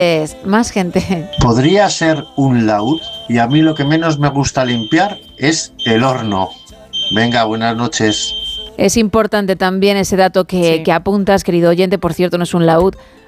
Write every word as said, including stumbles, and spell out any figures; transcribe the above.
Es más gente. Podría ser un laúd y a mí lo que menos me gusta limpiar es el horno. Venga, buenas noches. Es importante también ese dato que, Sí. que apuntas, querido oyente. Por cierto, no es un laúd,